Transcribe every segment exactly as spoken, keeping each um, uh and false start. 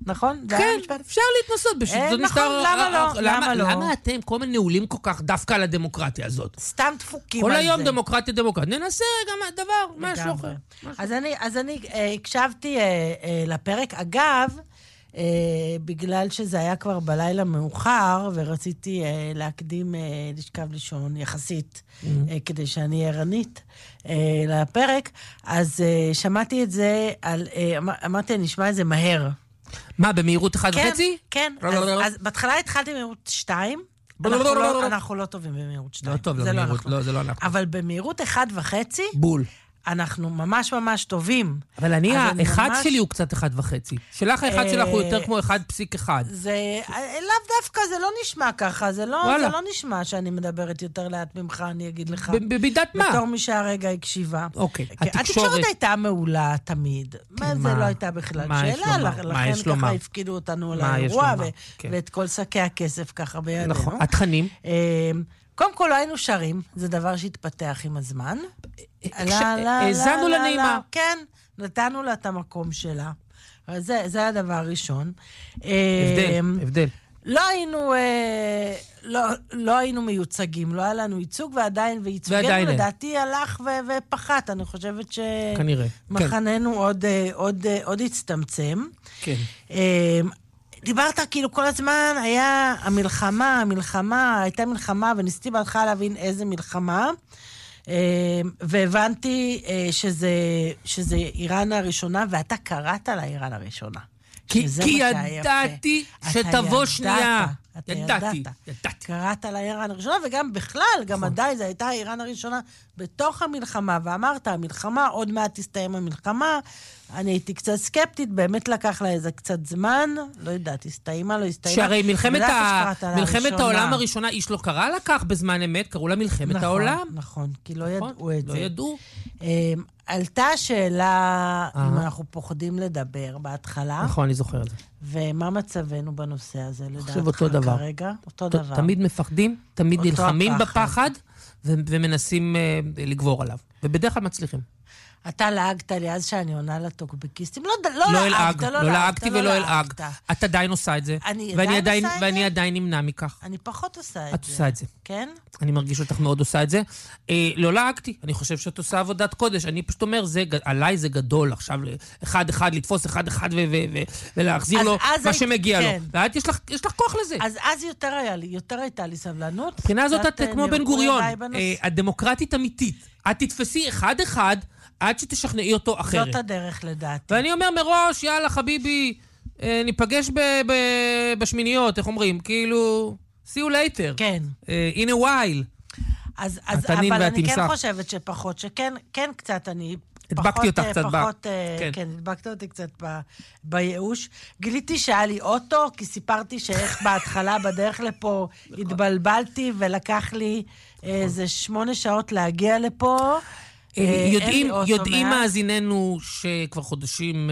נכון? כן, אפשר להתנסות בשלטון משטר. למה לא? למה לא? למה אתם כל מיני נעולים כל כך דווקא על הדמוקרטיה הזאת? סתם דפוקים על כל זה. היום דמוקרטיה, דמוקרטיה. ננסה גם דבר, משהו אחר. אז אני, אז אני הקשבתי לפרק. אגב, בגלל שזה היה כבר בלילה מאוחר, ורציתי להקדים לשכב לישון יחסית, כדי שאני ערנית לפרק, אז שמעתי את זה, אמרתי, נשמע את זה מהר. מה, במהירות אחד כן, וחצי? כן. אז בהתחלה התחלתי במהירות שתיים, אנחנו לא טובים במהירות שתיים. לא טוב, לא, זה לא אנחנו. אבל במהירות אחד וחצי, בול. אנחנו ממש ממש טובים. אבל אני, האחד שלי הוא קצת אחד וחצי. שלך האחד שלך הוא יותר כמו אחד פסיק אחד. זה, לאו דווקא, זה לא נשמע ככה, זה לא, זה לא נשמע שאני מדברת יותר לאט ממך, אני אגיד לך. במידת מה? בתור מי שהרגע הקשיבה. אוקיי, התקשורת הייתה מעולה תמיד. זה לא הייתה בכלל שאלה, לכן ככה הפקידו אותנו על האירוע, ואת כל שקי הכסף ככה בידינו. נכון, התכנים. קודם כל, לא היינו שרים, זה דבר שהתפתח עם הזמן. האזנו לנעימה. כן, נתנו לה את המקום שלה. זה הדבר הראשון. הבדל, הבדל. לא היינו, לא היינו מיוצגים, לא היה לנו ייצוג, ועדיין, וייצוגנו לדעתי הלך ופחת. אני חושבת שמחננו עוד הצטמצם. כן. דיברת כאילו כל הזמן, היה המלחמה, המלחמה, הייתה מלחמה, וניסיתי בהתחלה להבין איזה מלחמה, והבנתי שזה, שזה איראן הראשונה, ואתה קראת לה איראן הראשונה. כי, כי ידעתי שתבוא שנייה. אתה ידעתי, ידעת. ידעתי. קראת על האיראן הראשונה, וגם בכלל, גם עדיין, זו הייתה האיראן הראשונה בתוך המלחמה, ואמרת, המלחמה, עוד מעט תסתיים המלחמה, אני הייתי קצת סקפטית, באמת לקח לה איזה קצת זמן, לא יודעת, הסתיימה, לא הסתיימה. שהרי מלחמת, ה... מלחמת העולם הראשונה, איש לא קרא לקח בזמן אמת, קראו לה מלחמת נכון, העולם. נכון, כי לא ידעו את לא זה. לא ידעו. עלתה שאלה, אם אנחנו פוחדים לדבר בהתחלה. נכון, אני זוכר את זה. ומה מצבנו בנושא הזה, לדעתך חושב אותו דבר. כרגע? אותו דבר. תמיד מפחדים, תמיד נלחמים בפחד, ומנסים לגבור עליו. ובדרך כלל מצליחים. אתה לעגת לי אז שאני עונה לטוקבקיסטים. לא לעגת, לא לא לעגתי ולא אלעגת. את עדיין עושה את זה. ואני עדיין נמנע מכך. אני פחות עושה את זה. את עושה את זה. כן? אני מרגיש אותך מאוד עושה את זה. לא לעגתי. אני חושב שאת עושה עבודת קודש. אני פשוט אומר, עליי זה גדול. עכשיו, אחד אחד, לתפוס אחד אחד ולהחזיר לו מה שמגיע לו. ואת, יש לך כוח לזה. אז אז יותר היה לי, יותר הייתה לי סבלנות. מבחינה הזאת את כמו בן גוריון. הדמוקרטית אמיתית. את תתפסי אחד אחד, עד שתשכנעי אותו אחרת. זאת הדרך לדעתי. ואני אומר מראש, יאללה חביבי, אה, ניפגש ב- ב- בשמיניות, איך אומרים? כאילו, see you later. כן. אה, in a while. אז, אז, אבל אני כן חושבת שפחות, שכן כן קצת אני... הדבקתי אותך קצת בה. כן, כן, הדבקתי אותי קצת ב, בייאוש. גיליתי שהיה לי אוטו, כי סיפרתי שאיך בהתחלה בדרך לפה התבלבלתי, ולקח לי איזה שמונה שעות להגיע לפה. יודעים, יודעים מאזיננו שכבר חודשים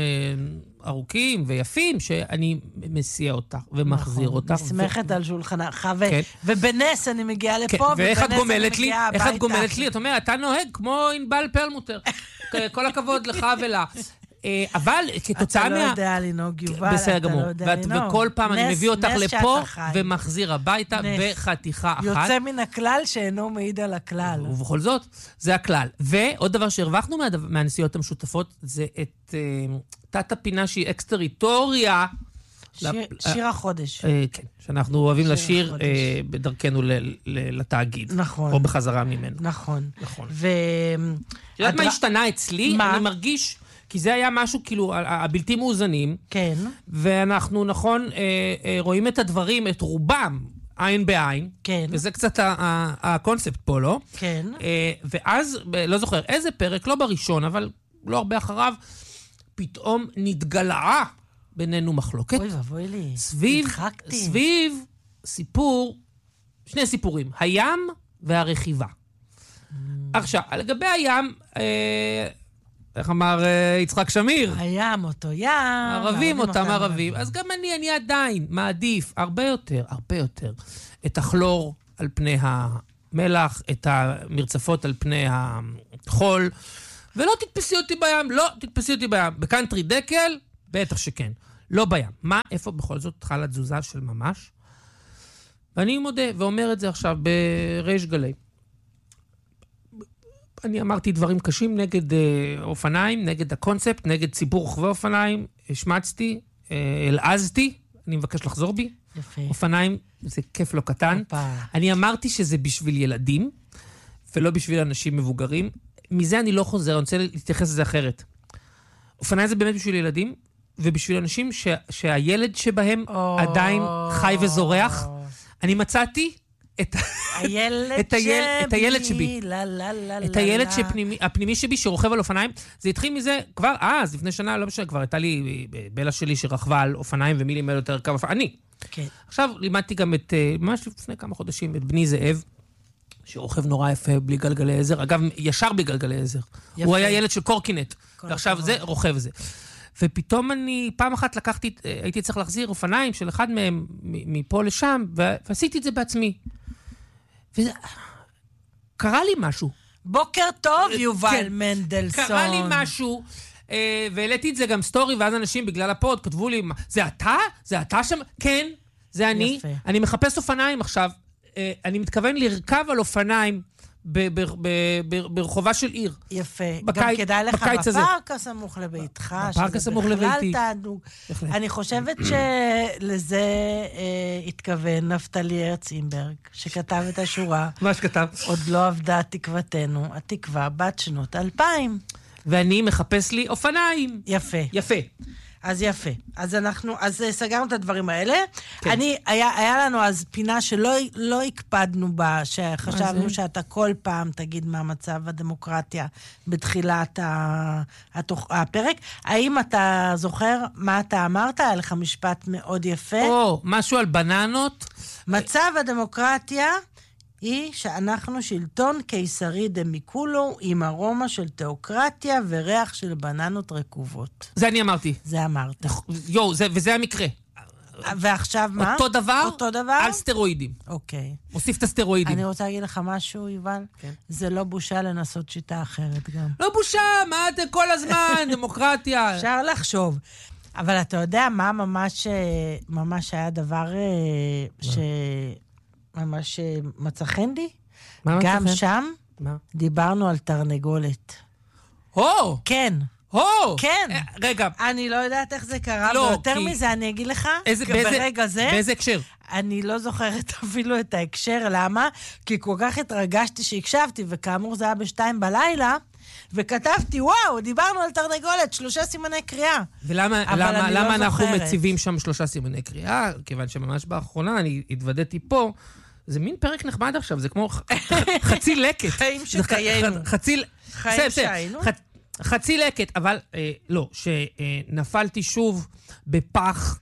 ארוכים ויפים, שאני מסיע אותך ומחזיר אותך. מסמכת על שולחנך, ובנס אני מגיעה לפה, ואיך את גומלת לי? איך את גומלת לי? את אומרת, אתה נוהג כמו ענבל פרלמוטר. כל הכבוד לך ולה. אבל כתוצאה מה... אתה לא יודע לנהוג, יובל, בסדר גמור. וכל פעם אני מביא אותך לפה חי. ומחזיר הביתה בחתיכה אחת. יוצא מן הכלל שאינו מעיד על הכלל. ובכל זאת, זה הכלל. ועוד דבר שהרווחנו מה, מהנסיעות המשותפות, זה את uh, תת הפינה שהיא אקס-טריטוריה. שיר, לפ... שיר החודש. Uh, כן, שאנחנו אוהבים לשיר uh, בדרכנו ל, ל, לתאגיד. נכון. או בחזרה ממנו. נכון. נכון. ו... יודעת מה השתנה אצלי? מה? אני מרגיש... כי זה היה משהו, כאילו, הבלתי מאוזנים. כן. ואנחנו, נכון, אה, אה, רואים את הדברים, את רובם, עין בעין. כן. וזה קצת הקונספט פה, לא? כן. אה, ואז, לא זוכר, איזה פרק, לא בראשון, אבל לא הרבה אחריו, פתאום נתגלעה בינינו מחלוקת. אוי ואבוי לי. סביב, התחקתי. סביב סיפור, שני סיפורים, הים והרכיבה. Mm. עכשיו, לגבי הים... אה, איך אמר יצחק שמיר? הים אותו ים. ערבים אותם ערבים. אז גם אני, אני עדיין מעדיף הרבה יותר, הרבה יותר, את הכלור על פני המלח, את המרצפות על פני החול, ולא תתפסי אותי בים, לא תתפסי אותי בים. בקנטרי דקל, בטח שכן. לא בים. מה, איפה בכל זאת חלה תזוזה של ממש? ואני מודה ואומר את זה עכשיו בריש גלי. אני אמרתי דברים קשים נגד אה, אופניים, נגד הקונספט, נגד ציבור רוכבי אופניים, השמצתי, אה, אלעזתי, אני מבקש לחזור בי. יפה. אופניים זה כיף לא קטן. אופה. אני אמרתי שזה בשביל ילדים, ולא בשביל אנשים מבוגרים. מזה אני לא חוזר, אני רוצה להתייחס לזה אחרת. אופניים זה באמת בשביל ילדים, ובשביל אנשים ש, שהילד שבהם או... עדיין חי וזורח. אני מצאתי את הילד את הילד, את הילד שבי. לה, לה, לה, את הילד שפנימי, הפנימי שבי שרוכב על אופניים. זה התחיל מזה כבר אז, לפני שנה, לא משנה, כבר הייתה לי בלה שלי שרכבה על אופניים ומילי מל יותר כמה אופניים. אני. כן. עכשיו לימדתי גם את, ממש לפני כמה חודשים, את בני זאב, שרוכב נורא יפה בלי גלגלי עזר. אגב, ישר בלי גלגלי עזר. יפה. הוא היה ילד של קורקינט. ועכשיו זה, רוכב זה. ופתאום אני, פעם אחת לקחתי, הייתי צריך להחזיר אופניים של אחד מהם מפה לשם, ועשיתי את זה בעצמי. וזה, קרה לי משהו. בוקר טוב, יובל כן. מנדלסון. קרה לי משהו, והעליתי את זה גם סטורי, ואז אנשים בגלל הפוד כתבו לי, זה אתה? זה אתה שם? כן, זה אני. יפה. אני מחפש אופניים עכשיו. אני מתכוון לרכב על אופניים ברחובה של עיר. יפה. גם כדאי לך בפארק הסמוך לביתך. בפארק הסמוך לביתי. אני חושבת שלזה התכוון נפתלי הרצימברג, שכתב את השורה. מה שכתב? עוד לא עבדה תקוותנו, התקווה בת שנות אלפיים. ואני מחפש לי אופניים. יפה. יפה. אז יפה. אז אנחנו, אז סגרנו את הדברים האלה. כן. אני, היה, היה לנו אז פינה שלא לא הקפדנו בה, שחשבנו שאתה כל פעם תגיד מה מצב הדמוקרטיה בתחילת ה, התוך, הפרק. האם אתה זוכר מה אתה אמרת? היה לך משפט מאוד יפה. או, משהו על בננות. מצב הדמוקרטיה היא שאנחנו שלטון קיסרי דמיקולו עם ארומה של תיאוקרטיה וריח של בננות רקובות. זה אני אמרתי. זה אמרת. יו, זה, וזה המקרה. ועכשיו מה? אותו דבר, אותו דבר? על סטרואידים. אוקיי. מוסיף את הסטרואידים. אני רוצה להגיד לך משהו, יובל. כן. זה לא בושה לנסות שיטה אחרת גם. לא בושה, מה אתם כל הזמן? דמוקרטיה. אפשר לחשוב. אבל אתה יודע מה ממש, ממש היה דבר ש... ממש מצא חן לי. גם שם מה? דיברנו על תרנגולת. הו! כן. הו! כן. רגע. אני לא יודעת איך זה קרה, לא, ויותר כי... מזה אני אגיד לך, איזה, ברגע באיזה, זה... באיזה הקשר? אני לא זוכרת אפילו את ההקשר, למה? כי כל כך התרגשתי שהקשבתי, וכאמור זה היה בשתיים בלילה, וכתבתי, וואו, דיברנו על תרנגולת, שלושה סימני קריאה. ולמה למה, למה לא אנחנו זוכרת. מציבים שם שלושה סימני קריאה? כיוון שממש באחרונה אני התוודעתי פה, זה מין פרק נחמד עכשיו, זה כמו חצי לקט. חיים שקיינו. חצי... חיים שהיינו. חצי לקט, אבל לא, שנפלתי שוב בפח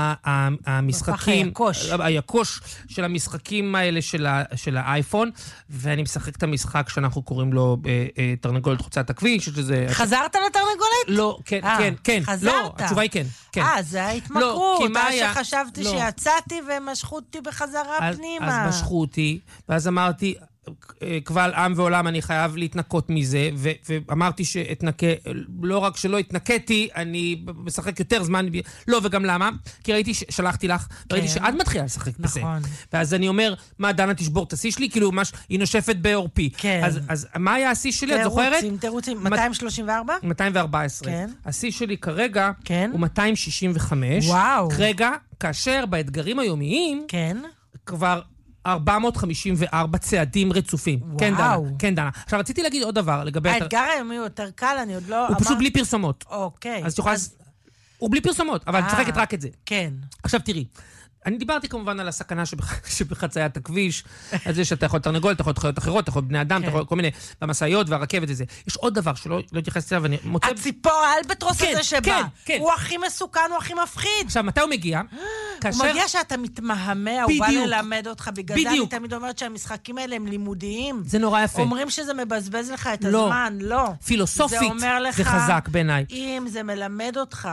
המשחקים, היקוש. היקוש של המשחקים האלה של האייפון, ואני משחק את המשחק שאנחנו קוראים לו תרנגולת חוצת הכביש. חזרת לתרנגולת? לא, כן, כן, כן. חזרת? התשובה היא כן. אה, זה ההתמכרות. אז שחשבתי שיצאתי ומשכו אותי בחזרה פנימה. אז משכו אותי, ואז אמרתי... קבל עם ועולם אני חייב להתנקות מזה, ו- ואמרתי שאתנקה, לא רק שלא התנקתי, אני משחק יותר זמן, לא, וגם למה? כי ראיתי, שלחתי לך, כן. ראיתי שאת מתחילה לשחק בזה. נכון. ואז אני אומר, מה, דנה תשבור את השיא שלי? כאילו, מש, היא נושפת בעורפי. כן. אז, אז מה היה השיא שלי, את זוכרת? תירוצים, תירוצים, מאתיים שלושים וארבע? מאתיים וארבע עשרה. כן. השיא שלי כרגע, כן. הוא מאתיים שישים וחמש. וואו. כרגע, כאשר באתגרים היומיים, כן. כבר... ארבע מאות חמישים וארבע צעדים רצופים. וואו. כן, דנה. כן, דנה. עכשיו, רציתי להגיד עוד דבר לגבי... האתגר היומי הוא יותר קל, אני עוד לא... הוא פשוט בלי פרסומות. אוקיי. אז תוכל... הוא בלי פרסומות, אבל תשחקת רק את זה. כן. עכשיו, תראי. אני דיברתי כמובן על הסכנה שבחציית הכביש, על זה שאתה יכול תרנגול, אתה יכול חיות אחרות, אתה יכול בני אדם, אתה יכול כל מיני, במסעיות והרכבת וזה. יש עוד דבר שלא התייחסתי אליו, ואני מוצא... הציפור האלבטרוס הזה שבא. הוא הכי מסוכן, הוא הכי מפחיד. עכשיו, מתי הוא מגיע? הוא מגיע שאתה מתמהמה, הוא בא ללמד אותך, בגלל זה אני תמיד אומרת שהמשחקים האלה הם לימודיים. זה נורא יפה. אומרים שזה מבזבז לך את הזמן, לא. פילוסופית זה חזק בעיניי. אם זה מלמד אותך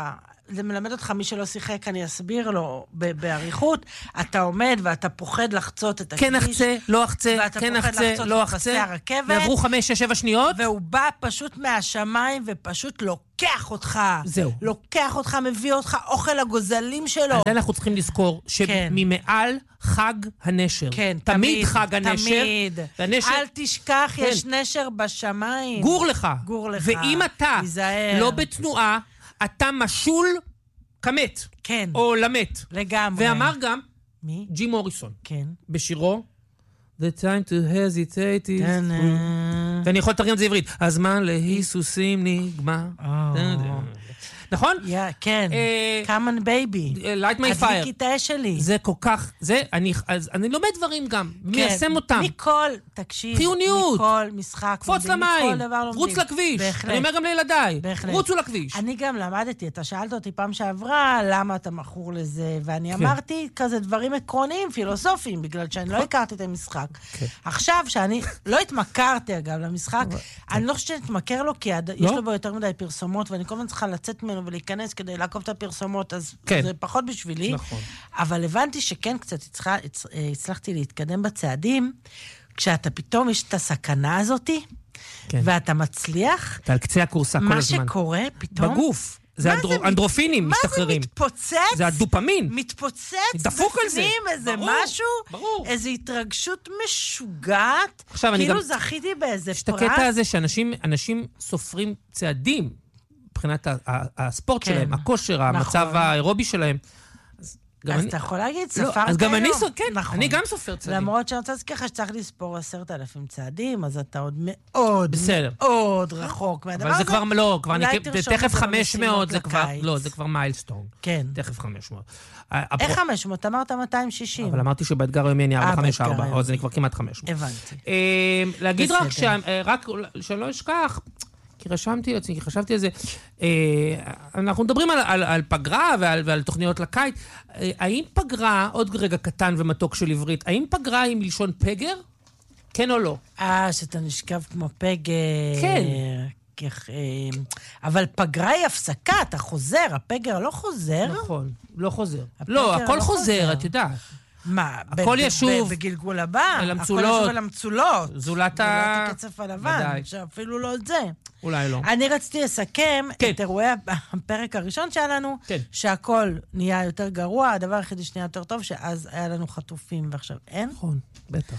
זה מלמד אותך, מי שלא שיחק, אני אסביר לו בעריכות, אתה עומד ואתה פוחד לחצות את הכביש. כן אחצה, לא אחצה, כן אחצה, לא אחצה. ועברו חמש, שש, שבע שניות. והוא בא פשוט מהשמיים ופשוט לוקח אותך. זהו. לוקח אותך, מביא אותך, אוכל הגוזלים שלו. אז אנחנו צריכים לזכור שממעל חג הנשר. כן, תמיד חג הנשר. תמיד. אל תשכח, יש נשר בשמיים. גור לך. גור לך. ואם אתה לא בתנועה, אתה משול כמת. כן. או למת. לגמרי. ואמר גם, מי? ג'ים מוריסון. כן. בשירו, The time to hesitate is through. ואני יכול לתרגם את זה עברית. הזמן להיסוסים נגמר. נכון? כן. Come on baby. Light my fire. הדליקי את האש שלי. זה כל כך, זה, אני לומד דברים גם, מיישם אותם. מכל, תקשיב. חיוניות. מכל משחק. קפוץ למים. רוץ לכביש. אני אומר גם לילדיי. רוצו לכביש. אני גם למדתי, אתה שאלת אותי פעם שעברה, למה אתה מכור לזה, ואני אמרתי כזה דברים עקרוניים, פילוסופיים, בגלל שאני לא הכרתי את המשחק. עכשיו, שאני לא התמכרתי אגב למשחק, אני לא חושבת להתמכר לו, כי יש לו בו יותר מדי פרסומות, ואני כל הזמן צריכה לצאת ממנו ולהיכנס כדי לעקוב את הפרסומות, אז זה פחות בשבילי. אבל הבנתי שכן קצת הצלחתי להתקדם בצעדים, כשאתה פתאום יש את הסכנה הזאת, ואתה מצליח, אתה על קצה הקורסה כל הזמן. מה שקורה פתאום... בגוף. זה אנדרופינים משתחררים. מה זה מתפוצץ? זה הדופמין. מתפוצץ דפוק על זה. בפנים איזה משהו, ברור. איזו התרגשות משוגעת. כאילו זכיתי באיזה פרס. יש את הקטע הזה שאנשים סופרים צעדים, מבחינת הספורט שלהם, הכושר, המצב האירובי שלהם. אז אתה יכול להגיד, ספרת היום. אז גם אני, כן, אני גם סופר צעדים. למרות שאני רוצה להזכיר לך שצריך לספור עשרת אלפים צעדים, אז אתה עוד מאוד, בסדר. מאוד רחוק מהדבר הזה. אבל זה כבר, לא, כבר תכף חמש מאות, זה כבר, לא, זה כבר מיילסטון. כן. תכף חמש מאות. איך חמש מאות? אמרת מאתיים שישים. אבל אמרתי שבאתגר היומי אני ארבע חמש ארבע, אז אני כבר כמעט חמש מאות. הבנתי. להגיד רק שאני לא אשכח, כי רשמתי לעצמי, כי חשבתי על זה, אנחנו מדברים על, על, על פגרה ועל, ועל תוכניות לקיץ, האם פגרה, עוד רגע קטן ומתוק של עברית, האם פגרה היא מלשון פגר? כן או לא? אה, שאתה נשכב כמו פגר. כן. כך, אבל פגרה היא הפסקה, אתה חוזר, הפגר לא חוזר. נכון, לא חוזר. לא, הכל חוזר, את יודעת. מה? הכל ישוב. בגלגול הבא? על המצולות. הכל ישוב על המצולות. זולת ה... זולת הקצף הלבן, שאפילו לא את זה. אולי לא. אני רציתי לסכם את אירועי הפרק הראשון שהיה לנו, שהכל נהיה יותר גרוע, הדבר היחידי שנהיה יותר טוב, שאז היה לנו חטופים, ועכשיו אין. נכון, בטח.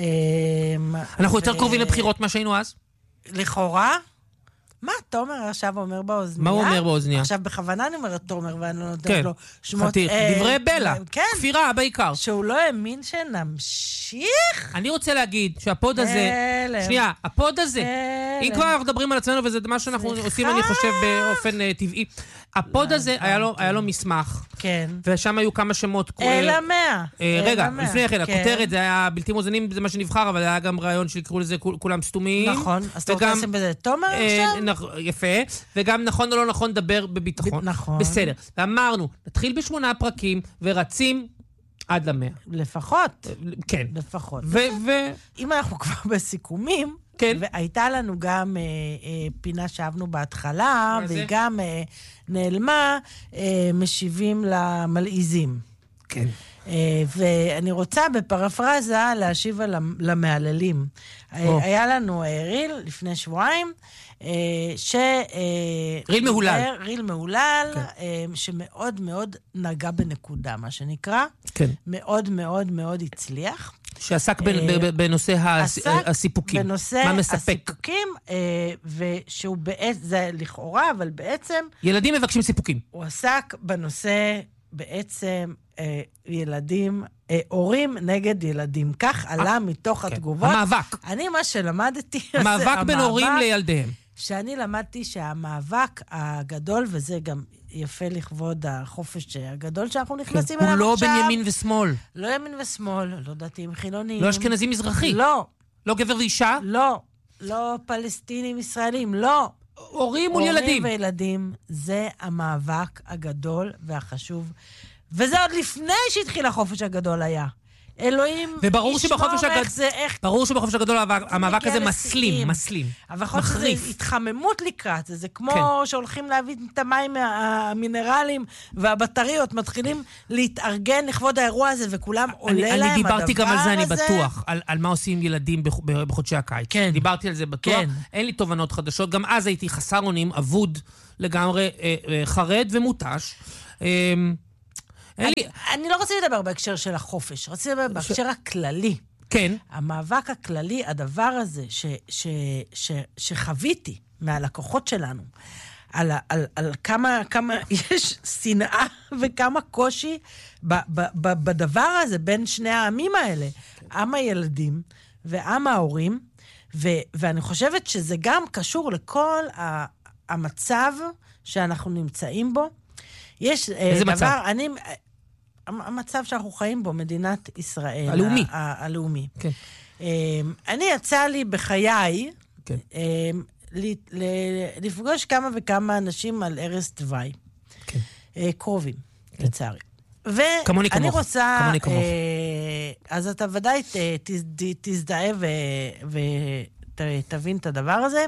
אנחנו יותר קרובים לבחירות מה שהיינו אז? לכאורה? מה תומר עכשיו אומר באוזניה? מה הוא אומר באוזניה? עכשיו בכוונה אני אומרת תומר, ואני לא נותנת לו שמות... חתיך, דברי בלע. כן. כפירה בעיקר. שהוא לא האמין שנמשיך? אני רוצה להגיד שהפוד הזה... שנייה, הפוד הזה, אם כבר אנחנו מדברים על עצמנו, וזה מה שאנחנו עושים, אני חושב, באופן טבעי. הפוד הזה, היה לו מסמך. כן. ושם היו כמה שמות... אלא מאה. רגע, לפני כן, הכותרת, זה היה בלתי מוזנים, זה מה שנבחר, אבל היה גם רעיון שיקראו לזה כולם סתומים. נכון. אז אתה רוצה לשים בזה תומר עכשיו? יפה. וגם נכון או לא נכון, דבר בביטחון. נכון. בסדר. ואמרנו, נתחיל בשמונה פרקים, ורצים עד למאה. לפחות. כן. לפחות. ו... אם אנחנו כבר בסיכומים, כן. והייתה לנו גם אה, אה, פינה שאהבנו בהתחלה, והיא גם אה, נעלמה, אה, משיבים למלעיזים. כן. אה, ואני רוצה בפרפרזה להשיב על המעללים. אה, היה לנו אה, ריל לפני שבועיים, אה, ש... אה, ריל מהולל. ריל מהולל, כן. אה, שמאוד מאוד נגע בנקודה, מה שנקרא. כן. מאוד מאוד מאוד הצליח. שעסק בנושא הסיפוקים. בנושא הסיפוקים, ושהוא בעצם, זה לכאורה, אבל בעצם... ילדים מבקשים סיפוקים. הוא עסק בנושא בעצם ילדים, הורים נגד ילדים. כך עלה מתוך התגובות. המאבק. אני מה שלמדתי... המאבק בין הורים לילדיהם. שאני למדתי שהמאבק הגדול, וזה גם יפה לכבוד החופש הגדול שאנחנו נכנסים אליו עכשיו. הוא לא בין ימין ושמאל. לא ימין ושמאל, לא דתיים חילונים. לא אשכנזי מזרחי. לא. לא גבר ואישה? לא. לא פלסטינים ישראלים, לא. הורים מול ילדים. הורים וילדים, זה המאבק הגדול והחשוב. וזה עוד לפני שהתחיל החופש הגדול היה. אלוהים וברור שבחופש הגדול, זה, איך... ברור שבחופש הגדול המאבק הזה מסלים, מסלים, אבל יכול להיות שזה התחממות לקראת זה, זה כמו כן. שהולכים להביא את המים המינרליים והבטריות, מתחילים להתארגן לכבוד האירוע הזה, וכולם עולה אני, להם אני דיברתי גם על זה, אני הזה. בטוח, על, על מה עושים ילדים בחודשי הקיץ. כן. דיברתי על זה בטוח, כן. אין לי תובנות חדשות, גם אז הייתי חסר אונים, אבוד לגמרי, אה, אה, חרד ומוטש. אה, אני, לי... אני לא רוצה לדבר בהקשר של החופש, רציתי לדבר בהקשר ש... הכללי. כן. המאבק הכללי, הדבר הזה ש, ש, ש, שחוויתי מהלקוחות שלנו, על, על, על כמה, כמה יש שנאה וכמה קושי ב, ב, ב, בדבר הזה בין שני העמים האלה, עם הילדים ועם ההורים, ו, ואני חושבת שזה גם קשור לכל ה, המצב שאנחנו נמצאים בו. יש איזה דבר, מצב? אני... המצב שאנחנו חיים בו, מדינת ישראל. הלאומי. ה- הלאומי. כן. אני יצא לי בחיי, כן. לפגוש כמה וכמה אנשים על ערש דווי. כן. קרובים, לצערי. כמוני כמוך. ואני רוצה... כמוני כמוך. אז אתה ודאי תזדהה ותבין את הדבר הזה.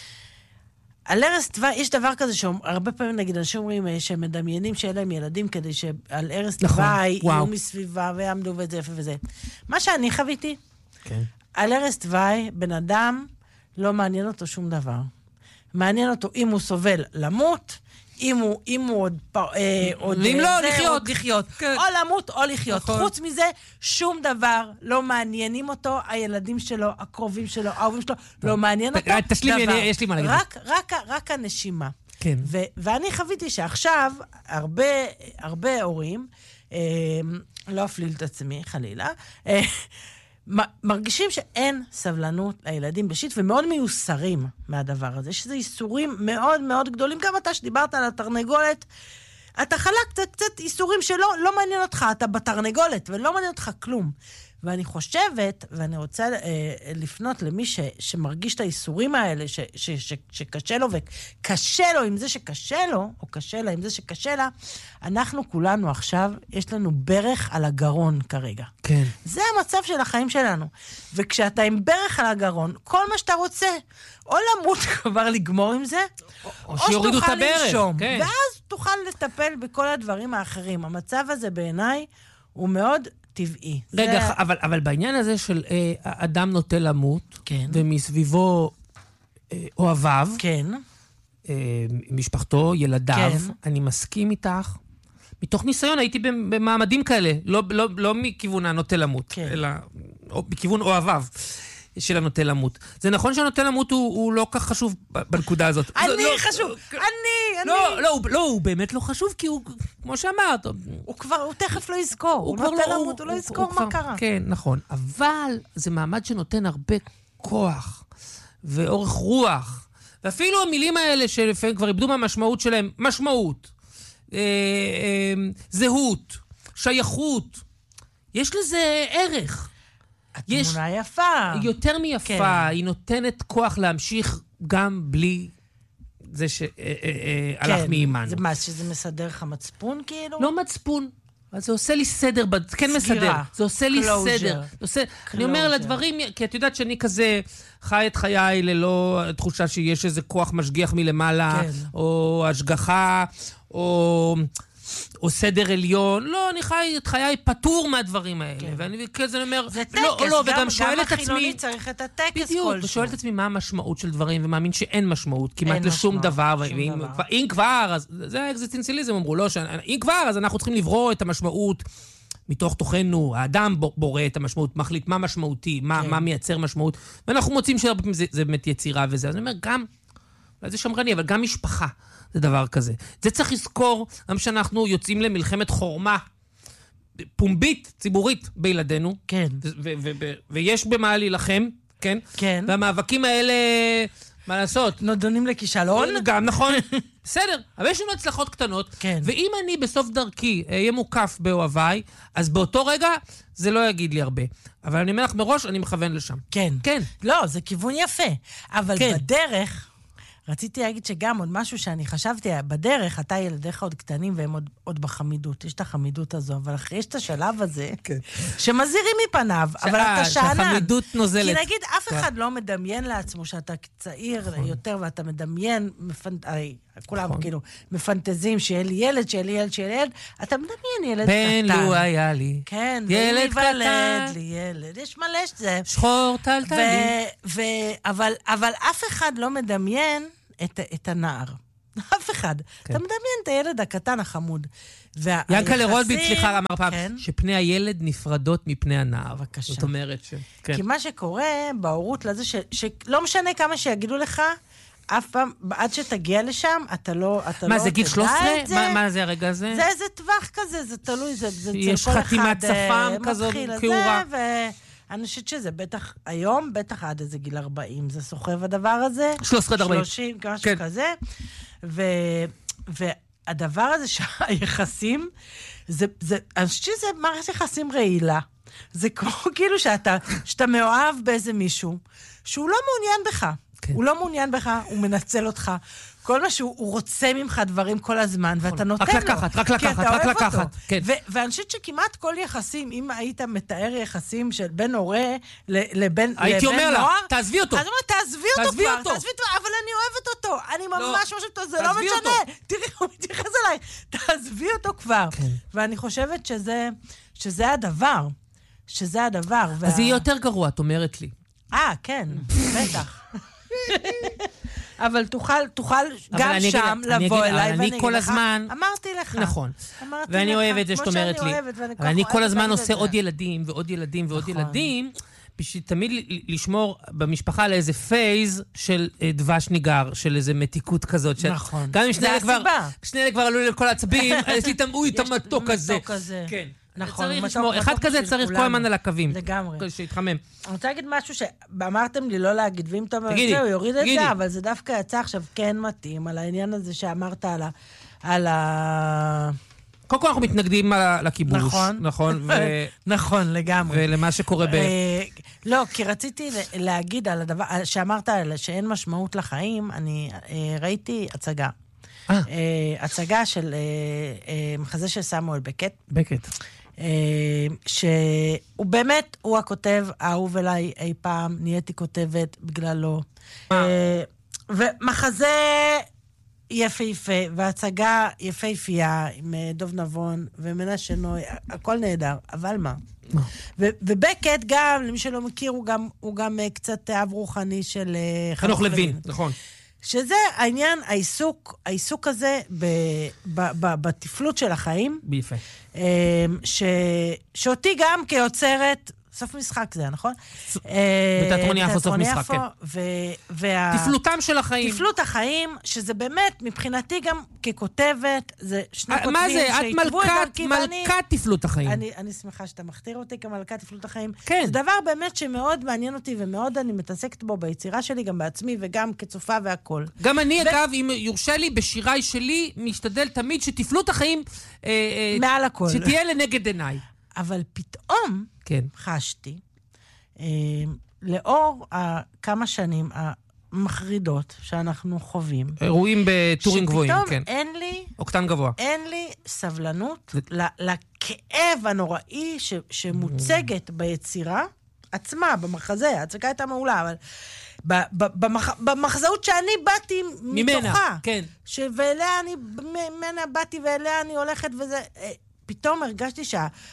על ערש דווי, יש דבר כזה שהרבה פעמים נגיד אנשים אומרים שהם מדמיינים שאלה להם ילדים כדי שעל ערש דווי יהיו מסביבה ויעמדו וזה וזה. מה שאני חוויתי, כן. על ערש דווי, בן אדם לא מעניין אותו שום דבר. מעניין אותו אם הוא סובל למות, אם הוא, אם הוא עוד, אה, עוד, ואם לא, זה, לחיות. עוד לחיות. כן. או למות או לחיות. נכון. חוץ מזה, שום דבר לא מעניינים אותו, הילדים שלו, הקרובים שלו, האהובים שלו, טוב. לא מעניין אותו. תשלים, אני, יש לי מה להגיד. רק, רק, רק הנשימה. כן. ו, ואני חוויתי שעכשיו, הרבה, הרבה הורים, אה, לא אפליל את עצמי, חלילה, אה, מרגישים שאין סבלנות לילדים בשיט, ומאוד מיוסרים מהדבר הזה, שזה איסורים מאוד מאוד גדולים. גם אתה שדיברת על התרנגולת, אתה חלק קצת, קצת איסורים שלא לא מעניין אותך, אתה בתרנגולת, ולא מעניין אותך כלום. ואני חושבת, ואני רוצה אה, לפנות למי ש, שמרגיש את האיסורים האלה, ש, ש, ש, שקשה לו, וקשה לו עם זה שקשה לו, או קשה לה עם זה שקשה לה, אנחנו כולנו עכשיו, יש לנו ברך על הגרון כרגע. כן. זה המצב של החיים שלנו. וכשאתה עם ברך על הגרון, כל מה שאתה רוצה, או למות כבר לגמור עם זה, או, או, או שיורידו את הברך. לנשום, כן. ואז תוכל לטפל בכל הדברים האחרים. המצב הזה בעיניי הוא מאוד טבעי. רגע, זה... אבל, אבל בעניין הזה של אה, אדם נוטה למות, כן. ומסביבו אה, אוהביו, כן. אה, משפחתו, ילדיו, כן. אני מסכים איתך. מתוך ניסיון הייתי במעמדים כאלה, לא, לא, לא מכיוון הנוטה למות, כן. אלא או, מכיוון אוהביו של הנוטה למות. זה נכון שהנוטה למות הוא, הוא לא כך חשוב בנקודה הזאת. אני לא, חשוב, לא, אני, לא, אני. לא, לא, לא, הוא באמת לא חשוב, כי הוא, כמו שאמרת, הוא כבר, הוא תכף לא יזכור. הוא, הוא נוטה לא, למות, הוא, הוא לא יזכור הוא מה כבר, קרה. כן, נכון. אבל זה מעמד שנותן הרבה כוח ואורך רוח. ואפילו המילים האלה שלפעמים כבר איבדו מהמשמעות שלהם, משמעות, אה, אה, זהות, שייכות, יש לזה ערך. התמונה יפה. יותר מיפה, כן. היא נותנת כוח להמשיך גם בלי זה שהלך כן. מאימנו. זה מה, שזה מסדר לך מצפון כאילו? לא מצפון. אז זה עושה לי סדר, כן מסדר. זה עושה לי סדר. עושה, אני אומר לדברים, כי את יודעת שאני כזה חי את חיי ללא תחושה שיש איזה כוח משגיח מלמעלה, כן. או השגחה, או... או סדר עליון, לא, אני חי את חיי פטור מהדברים האלה, כן. ואני כזה אומר, זה טקס, לא, לא, גם, וגם שואל את עצמי, החילוני צריך את הטקס בדיוק, כלשהו. ושואל את עצמי מה המשמעות של דברים, ומאמין שאין משמעות, כמעט לשום דבר, ואם, דבר. אם כבר, אז זה האקזיסטנציאליזם, אמרו, לא, אם כבר, אז אנחנו צריכים לברוא את המשמעות מתוך תוכנו, האדם בורא את המשמעות, מחליט מה משמעותי, מה, כן. מה מייצר משמעות, ואנחנו מוצאים שהרבה פעמים זה, זה באמת יצירה וזה, אז אני אומר, גם, זה שמרני, אבל גם משפחה. זה דבר כזה. זה צריך לזכור, גם שאנחנו יוצאים למלחמת חורמה, פומבית, ציבורית, בילדינו. כן. ויש במה להילחם, כן? כן. והמאבקים האלה, מה לעשות? נדונים לכישלון? גם, נכון. בסדר, אבל יש לנו הצלחות קטנות. כן. ואם אני בסוף דרכי אהיה מוקף באוהביי, אז באותו רגע זה לא יגיד לי הרבה. אבל אני אומר לך מראש, אני מכוון לשם. כן. כן. לא, זה כיוון יפה. אבל כן. בדרך... רציתי להגיד שגם עוד משהו שאני חשבתי, בדרך, אתה ילדיך עוד קטנים והם עוד, עוד בחמידות, יש את החמידות הזו, אבל אחרי יש את השלב הזה, כן. שמזהירים מפניו, ש... אבל אתה שאנן. שהחמידות נוזלת. כי נגיד, אף אחד לא מדמיין לעצמו שאתה צעיר נכון. יותר, ואתה מדמיין, מפנ... הרי, כולם נכון. כאילו מפנטזים שיהיה לי ילד, שיהיה לי ילד, שיהיה לי ילד, אתה מדמיין ילד קטן. בן לו היה לי. כן, ילד קטן. לי ילד, יש מלא שזה. שחור טלטלי. ו... ו... אבל, אבל אף אחד לא מדמיין את, את הנער. אף אחד. כן. אתה מדמיין את הילד הקטן החמוד. ינקלה רולביץ, סליחה, אמר פעם, כן? שפני הילד נפרדות מפני הנער. בבקשה. זאת אומרת ש... כן. כי מה שקורה בהורות לזה, ש... שלא משנה כמה שיגידו לך, אף פעם, עד שתגיע לשם, אתה לא, אתה מה, לא זה גיל שלוש עשרה? זה. מה, מה זה הרגע הזה? זה איזה טווח כזה, זה תלוי, זה, זה יש חתימת שפם כזו, קיורה. ו... אני חושבת שזה בטח, היום, בטח עד איזה גיל ארבעים, זה סוחב הדבר הזה. שלוש עשרה עד ארבעים. שלושים, משהו כן. כזה. ו, והדבר הזה שהיחסים, זה, זה, אני חושבת שזה מערכת יחסים רעילה. זה כמו כאילו שאתה, שאתה מאוהב באיזה מישהו, שהוא לא מעוניין בך. כן. הוא לא מעוניין בך, הוא מנצל אותך. כל מה שהוא רוצה ממך דברים כל הזמן, ואתה נותן לו. רק לקחת, רק לקחת, רק לקחת. כן. ו- ואני חושבת שכמעט כל יחסים, אם היית מתאר יחסים של בין הורה לבן נוער, הייתי אומר לה, תעזבי אותו. אז אומרת, תעזבי אותו כבר, תעזבי אותו, אבל אני אוהבת אותו, אני ממש חושבת אותו, זה לא משנה. תראי, הוא מתייחס אליי, תעזבי אותו כבר. ואני חושבת שזה הדבר, שזה הדבר. אז זה יהיה יותר גרוע, את אומרת לי. אה, כן, בטח. אבל תוכל, תוכל גם שם לבוא אליי ואני כל הזמן... אמרתי לך. נכון. ואני אוהב את זה שאת אומרת לי. אבל אני כל הזמן עושה עוד ילדים ועוד ילדים ועוד ילדים, בשביל תמיד לשמור במשפחה לאיזה פייז של דבש ניגר, של איזה מתיקות כזאת. נכון. גם אם שני אלה כבר עלו לכל עצבים, יש לי תמוי את המתוק הזה. כן. נכון, צריך לשמור, אחד כזה צריך כל הזמן על הקווים. לגמרי. שיתחמם. אני רוצה להגיד משהו שאמרתם לי לא להגיד, ואם אתה אומר, הוא יוריד את זה, אבל זה דווקא יצא עכשיו כן מתאים, על העניין הזה שאמרת על ה... קודם כל אנחנו מתנגדים לכיבוש. נכון. נכון. נכון, לגמרי. ולמה שקורה ב... לא, כי רציתי להגיד על הדבר, שאמרת שאין משמעות לחיים, אני ראיתי הצגה. הצגה של מחזה של סמואל בקט. בקט. שהוא באמת, הוא הכותב, האהוב אליי אי פעם, נהייתי כותבת בגללו. ומחזה יפהפה, והצגה יפהפייה עם דוב נבון ומנשה נוי, הכל נהדר, אבל מה? ובקט גם, למי שלא מכיר, הוא גם קצת אב רוחני של חנוך לוין, נכון. שזה העניין, העיסוק, העיסוק הזה ב, ב, ב, בתפלות של החיים. ביפה. ש, שאותי גם כיוצרת, סוף משחק זה, נכון? בתיאטרון יפו, סוף משחק, כן. וה... תפלותם של החיים. תפלות החיים, שזה באמת, מבחינתי גם ככותבת, זה שני כותבים שהתקבו את דרכי, ואני... את מלכת תפלות החיים. אני, אני שמחה שאתה מכתיר אותי כמלכת תפלות החיים. כן. זה דבר באמת שמאוד מעניין אותי, ומאוד אני מתעסקת בו ביצירה שלי, גם בעצמי, וגם כצופה והכל. גם אני, ו... אגב, אם יורשה לי, בשיריי שלי, משתדל תמיד שתפלות החיים... מעל הכל. שתהיה לנגד עיניי. אבל פתאום כן. חשתי, אה, לאור כמה שנים המחרידות שאנחנו חווים, אירועים בטורים גבוהים, כן. שפתאום אין לי... אוקטן גבוה. אין לי סבלנות ל- לכאב הנוראי ש- שמוצגת ביצירה עצמה, במחזה, ההצגה הייתה מעולה, אבל... במח... במחזאות שאני באתי ממנה, מתוכה, כן. שאליה אני, ממנה באתי ואליה אני הולכת וזה... פתאום הרגשתי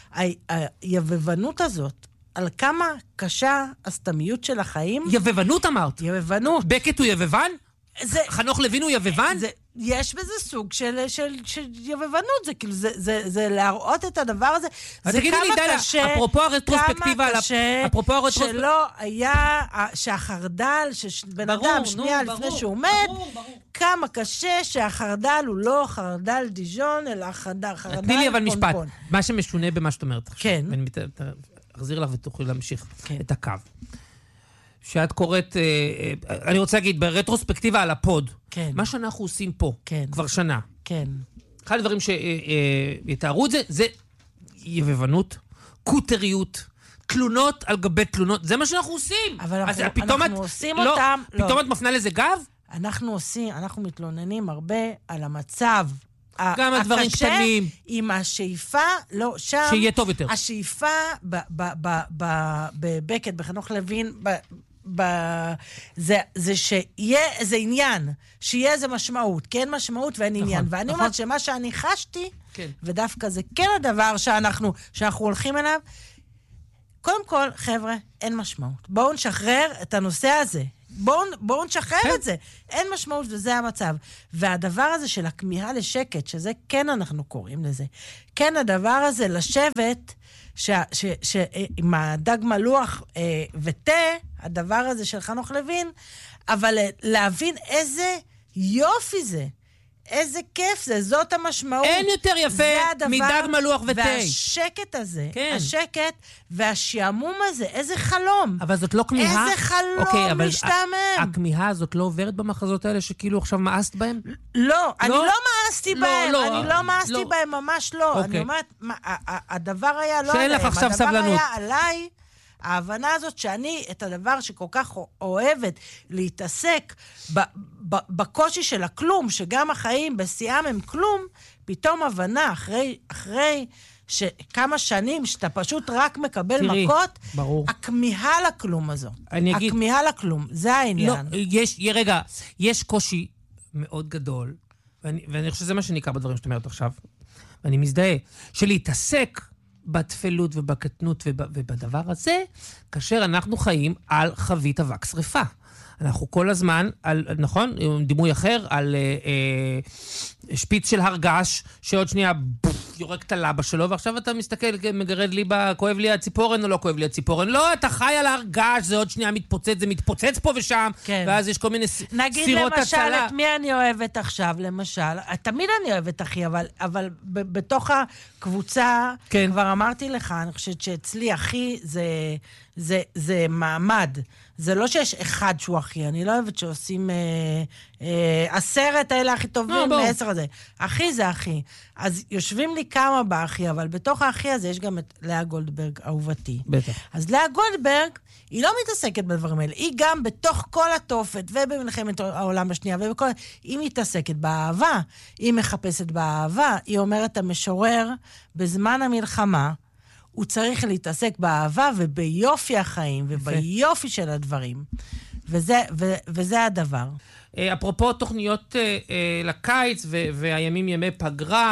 שהיבבנות הזאת, על כמה קשה הסתמיות של החיים... יבבנות אמרת? יבבנות. בקט הוא יבבן? זה, חנוך לוין הוא יבבן? זה, יש בזה סוג של, של, של יבבנות, זה כאילו, זה, זה, זה להראות את הדבר הזה. זה כמה לי, קשה, אפרופו הרטרוספקטיבה, כמה קשה, אפרופו הרטרוספ... שלא היה, שהחרדל, שבן אדם שנייה נו, לפני ברור, שהוא מת, ברור, ברור. כמה קשה שהחרדל הוא לא חרדל דיז'ון, אלא חרדל פונפון. תני לי אבל משפט, מה שמשונה במה שאת אומרת. כן. ואני אחזיר לך ותוכלי להמשיך כן. את הקו. שאת קוראת, אני רוצה להגיד, ברטרוספקטיבה על הפוד, כן. מה שאנחנו עושים פה, כן. כבר שנה. כן. אחד הדברים שיתארו את זה, זה יבבנות, קוטריות, תלונות על גבי תלונות, זה מה שאנחנו עושים. אבל אנחנו, אנחנו את, עושים לא, אותם... פתאום לא. את מפנה לזה גב? אנחנו עושים, אנחנו מתלוננים הרבה על המצב גם הדברים קטנים. עם השאיפה, לא, שם... שיהיה טוב יותר. השאיפה בבקט, בחנוך לוין, ב, זה, זה שיהיה איזה עניין, שיהיה איזה משמעות, כן משמעות ואין נכון, עניין. ואני נכון. אומרת שמה שאני חשתי, כן. ודווקא זה כן הדבר שאנחנו, שאנחנו הולכים אליו, קודם כל, חבר'ה, אין משמעות. בואו נשחרר את הנושא הזה. בואו, בואו נשחרר כן. את זה. אין משמעות וזה המצב. והדבר הזה של הכמיהה לשקט, שזה כן אנחנו קוראים לזה, כן הדבר הזה לשבת, ש, ש, ש, עם הדג מלוח אה, ותה, הדבר הזה של חנוך לוין, אבל להבין איזה יופי זה, איזה כיף זה, זאת המשמעות. אין יותר יפה מדג מלוח ותה. והשקט הזה, כן. השקט והשעמום הזה, איזה חלום. אבל זאת לא כמיהה. איזה חלום אוקיי, אבל משתעמם. הכמיהה הזאת לא עוברת במחזות האלה שכאילו עכשיו מאסת בהם? לא, לא? אני לא מאסתי לא, בהם, לא, אני לא מאסתי לא. בהם, ממש לא. אוקיי. אני אומרת, מה, הדבר היה לא עליהם, הדבר סבלנות. היה עליי, ההבנה הזאת שאני את הדבר שכל כך אוהבת להתעסק ב, ב, בקושי של הכלום, שגם החיים בשיאם הם כלום, פתאום הבנה אחרי, אחרי כמה שנים שאתה פשוט רק מקבל תראי, מכות, ברור. הכמיהה לכלום הזו. אני אגיד... הכמיהה לכלום, זה העניין. לא, יש, רגע, יש קושי מאוד גדול, ואני, ואני חושב שזה מה שנקרא בדברים שאת אומרת עכשיו, ואני מזדהה, שלהתעסק בתפלות ובקטנות ובדבר הזה, כאשר אנחנו חיים על חבית אבק שריפה. אנחנו כל הזמן, על, נכון? דימוי אחר, על אה, אה, שפיץ של הרגש, שעוד שנייה בוף, יורק את הלבה שלו, ועכשיו אתה מסתכל, מגרד לי, בה, כואב לי הציפורן או לא כואב לי הציפורן? לא, אתה חי על הרגש, זה עוד שנייה מתפוצץ, זה מתפוצץ פה ושם, כן. ואז יש כל מיני סירות הצלה. נגיד למשל, את מי אני אוהבת עכשיו, למשל? תמיד אני אוהבת אחי, אבל, אבל ב- בתוך הקבוצה, כן. כבר אמרתי לך, אני חושבת שאצלי אחי זה, זה, זה מעמד. זה לא שיש אחד שהוא אחי, אני לא אוהבת שעושים אה, אה, עשרת האלה הכי טובים, בעשר הזה. אחי זה אחי. אז יושבים לי כמה באחי, אבל בתוך האחי הזה יש גם את לאה גולדברג, אהובתי. בטח. אז לאה גולדברג, היא לא מתעסקת בדברים האלה. היא גם בתוך כל התופת, ובמלחמת העולם השנייה, ובכל... היא מתעסקת באהבה. היא מחפשת באהבה. היא אומרת, המשורר, בזמן המלחמה, הוא צריך להתעסק באהבה וביופי החיים, וביופי של הדברים. וזה, ו, וזה הדבר. אפרופו תוכניות לקיץ, והימים ימי פגרה,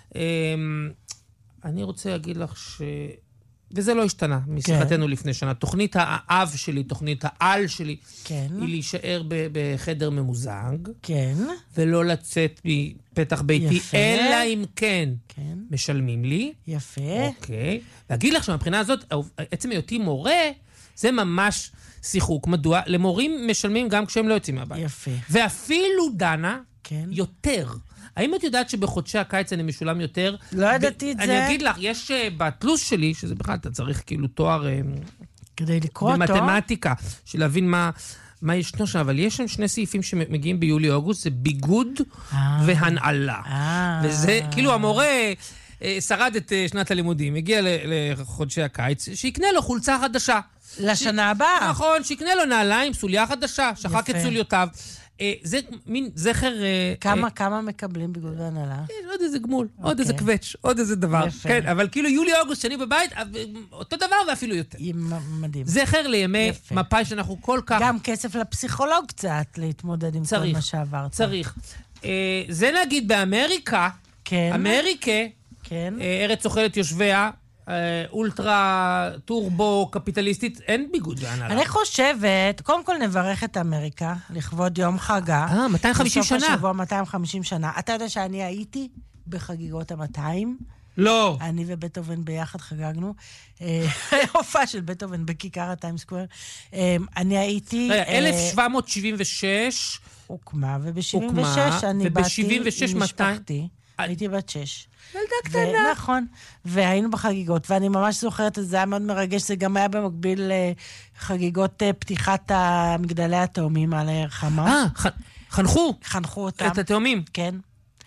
אני רוצה להגיד לך ש... וזה לא השתנה משיחתנו לפני שנה. תוכנית האב שלי, תוכנית העל שלי, כן. היא להישאר ב- בחדר ממוזג, כן. ולא לצאת מפתח ביתי, יפה. אלא אם כן, כן. משלמים לי. יפה. אוקיי. להגיד לך שמבחינה הזאת, עצם היותי מורה, זה ממש שיחוק. מדוע? למורים משלמים גם כשהם לא יוצאים מהבית. יפה. ואפילו, דנה, כן. יותר. האם את יודעת שבחודשי הקיץ אני משולם יותר? לא ידעתי את זה. אני אגיד לך, יש בתלוש שלי, שזה בכלל, אתה צריך כאילו תואר... כדי לקרוא אותו. במתמטיקה, של להבין מה, מה ישנו שם, אבל יש שם שני סעיפים שמגיעים ביולי-אוגוסט, זה ביגוד והנעלה. וזה, כאילו המורה שרד את שנת הלימודים, הגיע לחודשי הקיץ, שיקנה לו חולצה חדשה. לשנה הבאה. נכון, שיקנה לו נעליים, סוליה חדשה, שחק את סוליותיו. זה מין זכר... כמה, כמה מקבלים בגלל הנהלה? עוד איזה גמול, עוד איזה קווץ', עוד איזה דבר. כן, אבל כאילו יולי-אוגוסט, שאני בבית, אותו דבר ואפילו יותר. מדהים. זכר לימי מפאי שאנחנו כל כך... גם כסף לפסיכולוג קצת, להתמודד עם כל מה שעברת. צריך. זה נגיד באמריקה, אמריקה, ארץ אוכלת יושביה, אולטרה טורבו קפיטליסטית, אין ביגוד והנהלה. אני חושבת, קודם כל נברך את אמריקה, לכבוד יום חגה. אה, מאתיים וחמישים שנה. בסוף השבוע מאתיים וחמישים שנה. אתה יודע שאני הייתי בחגיגות ה-מאתיים? לא. אני ובטהובן ביחד חגגנו. הופעה של בטהובן בכיכר הטיים סקוואר. אני הייתי... אלף שבע מאות שבעים ושש... הוקמה, וב-שבעים ושש אני באתי עם משפחתי. הייתי בת שש. ילדה קטנה. נכון. והיינו בחגיגות, ואני ממש זוכרת, זה היה מאוד מרגש, זה גם היה במקביל לחגיגות פתיחת המגדלי התאומים על הרחמה. אה, חנכו. חנכו אותם. את התאומים. כן.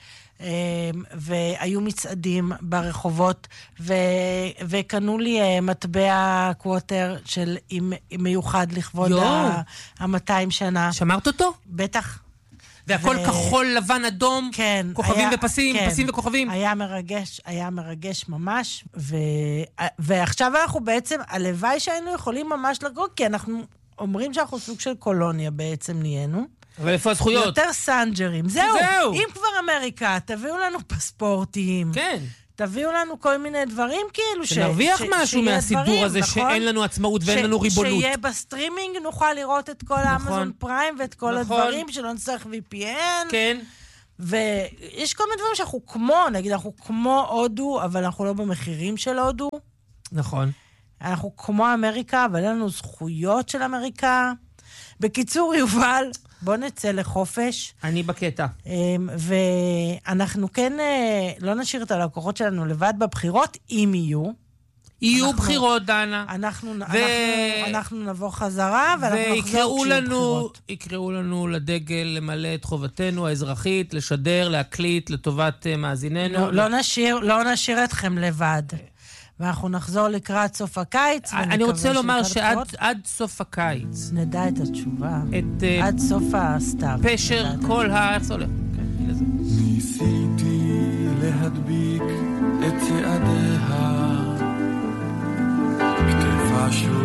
והיו מצעדים ברחובות, וקנו לי מטבע קווטר של מיוחד לכבוד ה-מאתיים שנה. שמרת אותו? בטח. והכל כחול, לבן, אדום, כוכבים ופסים, פסים וכוכבים. היה מרגש, היה מרגש ממש, ועכשיו אנחנו בעצם, הלוואי שהיינו יכולים ממש לגור, כי אנחנו אומרים שאנחנו סוג של קולוניה בעצם נהיינו. אבל איפה הזכויות? יותר סנג'רים. זהו, זהו. אם כבר אמריקה, תביאו לנו פספורטים. כן. תביאו לנו כל מיני דברים כאילו ש... שנרוויח משהו מהסידור הזה, שאין לנו עצמאות ואין לנו ריבונות. שיהיה בסטרימינג, נוכל לראות את כל האמזון פריים ואת כל הדברים, שלא נצטרך וי פי אן. כן. ויש כל מיני דברים שאנחנו כמו, נגיד, אנחנו כמו הודו, אבל אנחנו לא במחירים של הודו. נכון. אנחנו כמו אמריקה, אבל אין לנו זכויות של אמריקה. בקיצור, יובל, בוא נצא לחופש. אני בקטע. ואנחנו כן לא נשאיר את הלקוחות שלנו לבד בבחירות, אם יהיו. יהיו אנחנו, בחירות, דנה. אנחנו, ו... אנחנו, אנחנו נבוא חזרה, ואנחנו נחזור כשיהיו בחירות. יקראו לנו לדגל למלא את חובתנו האזרחית, לשדר, להקליט לטובת מאזיננו. לא, לא, נשאיר, לא נשאיר אתכם לבד. ואנחנו נחזור לקראת סוף הקיץ. אני רוצה לומר שעד עד סוף הקיץ... נדע את התשובה. את... עד סוף הסתיו. פשר כל ה... איך זה הולך? ניסיתי להדביק את צעדיה, כתבה שוב